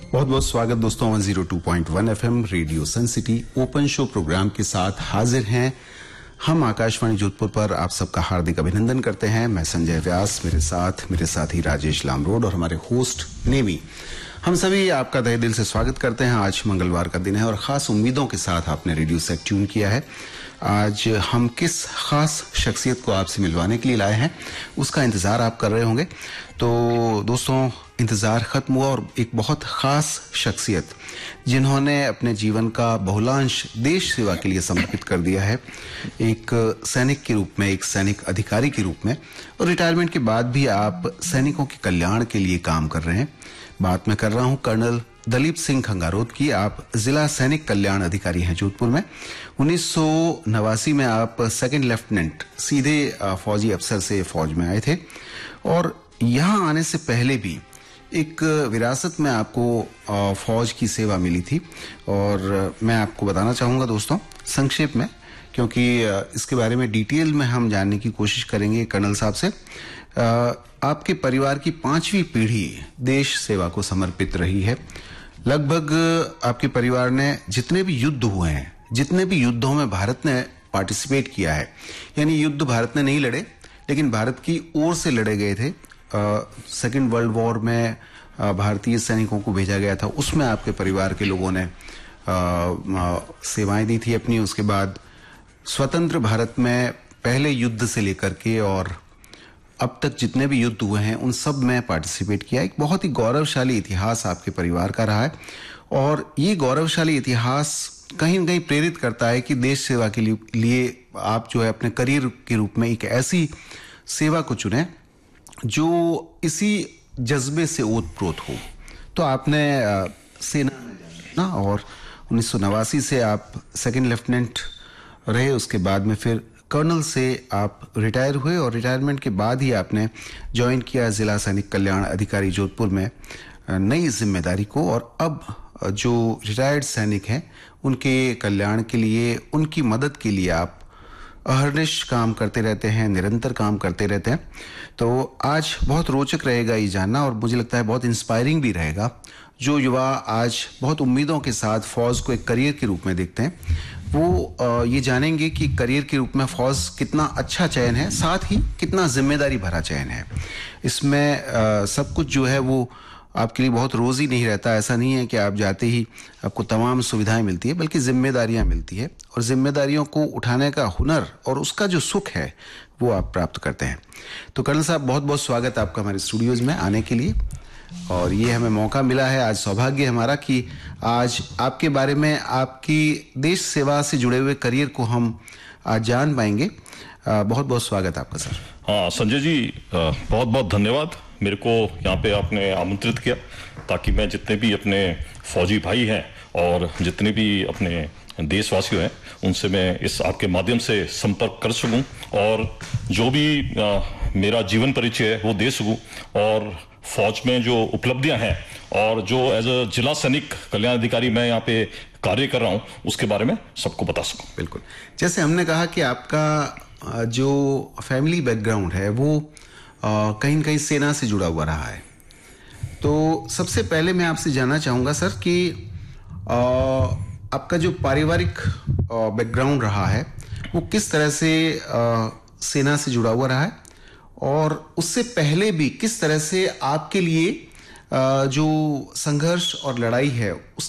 बहुत बहुत स्वागत दोस्तों 102.1 एफएम रेडियो सन सिटी ओपन शो प्रोग्राम के साथ हाजिर हैं हम आकाशवाणी जोधपुर पर। आप सबका हार्दिक अभिनंदन करते हैं। मैं संजय व्यास, मेरे साथ ही राजेश लामरोड और हमारे होस्ट नेमी। हम सभी आपका तहे दिल से स्वागत करते हैं। आज मंगलवार का दिन है और खास उम्मीदों के साथ आपने रेडियो सेट ट्यून किया है। आज हम किस खास शख्सियत को आपसे मिलवाने के लिए लाए हैं उसका इंतजार आप कर रहे होंगे। तो दोस्तों, इंतजार खत्म हुआ और एक बहुत खास शख्सियत जिन्होंने अपने जीवन का बहुलांश देश सेवा के लिए समर्पित कर दिया है, एक सैनिक के रूप में, एक सैनिक अधिकारी के रूप में, और रिटायरमेंट के बाद भी आप सैनिकों के कल्याण के लिए काम कर रहे हैं। बात मैं कर रहा हूं कर्नल दलीप सिंह खंगारोत की। आप जिला सैनिक कल्याण अधिकारी हैं जोधपुर में। 1989 में आप सेकंड लेफ्टिनेंट सीधे फौजी अफसर से फौज में आए थे और यहां आने से पहले भी एक विरासत में आपको फौज की सेवा मिली थी और मैं आपको बताना चाहूंगा दोस्तों संक्षेप में, क्योंकि इसके बारे में डिटेल में हम जानने की कोशिश करेंगे कर्नल साहब से। आपके परिवार की 5वीं पीढ़ी देश सेवा को समर्पित रही है। लगभग आपके परिवार ने जितने भी युद्ध हुए हैं, जितने भी युद्धों में भारत ने पार्टिसिपेट किया है, यानी युद्ध भारत ने नहीं लड़े लेकिन भारत की ओर से लड़े गए थे। सेकेंड वर्ल्ड वॉर में भारतीय सैनिकों को भेजा गया था, उसमें आपके परिवार के लोगों ने सेवाएं दी थी अपनी। उसके बाद स्वतंत्र भारत में पहले युद्ध से लेकर के और अब तक जितने भी युद्ध हुए हैं उन सब में पार्टिसिपेट किया। एक बहुत ही गौरवशाली इतिहास आपके परिवार का रहा है और ये गौरवशाली इतिहास कहीं न कहीं प्रेरित करता है कि देश सेवा के लिए आप जो है अपने करियर के रूप में एक ऐसी सेवा को चुने जो इसी जज्बे से ओतप्रोत हो। तो आपने सेना में जाना और 1989 से आप सेकंड लेफ्टिनेंट रहे, उसके बाद में फिर कर्नल से आप रिटायर हुए और रिटायरमेंट के बाद ही आपने ज्वाइन किया जिला सैनिक कल्याण अधिकारी जोधपुर में नई जिम्मेदारी को। और अब जो रिटायर्ड सैनिक हैं उनके कल्याण के लिए, उनकी मदद के लिए आप अहर्निश काम करते रहते हैं, निरंतर काम करते रहते हैं। तो आज बहुत रोचक रहेगा ये जानना और मुझे लगता है बहुत इंस्पायरिंग भी रहेगा। जो युवा आज बहुत उम्मीदों के साथ फौज को एक करियर के रूप में देखते हैं, वो ये जानेंगे कि करियर के रूप में फौज कितना अच्छा चयन है, साथ ही कितना जिम्मेदारी भरा चयन है। इसमें सब कुछ जो है वो आपके लिए बहुत रोज़ ही नहीं रहता। ऐसा नहीं है कि आप जाते ही आपको तमाम सुविधाएं मिलती है, बल्कि जिम्मेदारियां मिलती है और जिम्मेदारियों को उठाने का हुनर और उसका जो सुख है वो आप प्राप्त करते हैं। तो कर्नल साहब, बहुत बहुत स्वागत आपका हमारे स्टूडियोज में आने के लिए। और ये हमें मौका मिला है, आज सौभाग्य हमारा कि आज आपके बारे में, आपकी देश सेवा से जुड़े हुए करियर को हम आज जान पाएंगे। बहुत बहुत स्वागत आपका सर। हाँ संजय जी, बहुत बहुत धन्यवाद। मेरे को यहाँ पे आपने आमंत्रित किया ताकि मैं जितने भी अपने फौजी भाई हैं और जितने भी अपने देशवासी हैं उनसे मैं इस आपके माध्यम से संपर्क कर सकूं और जो भी मेरा जीवन परिचय है वो दे सकूं और फौज में जो उपलब्धियां हैं और जो एज अ जिला सैनिक कल्याण अधिकारी मैं यहाँ पे कार्य कर रहा हूँ उसके बारे में सबको बता सकूं। बिल्कुल, जैसे हमने कहा कि आपका जो फैमिली बैकग्राउंड है वो कहीं न कहीं सेना से जुड़ा हुआ रहा है। तो सबसे पहले मैं आपसे जानना चाहूँगा सर कि आपका जो पारिवारिक बैकग्राउंड रहा है वो किस तरह से सेना से जुड़ा हुआ रहा है और उससे पहले भी किस तरह से आपके लिए जो संघर्ष और लड़ाई है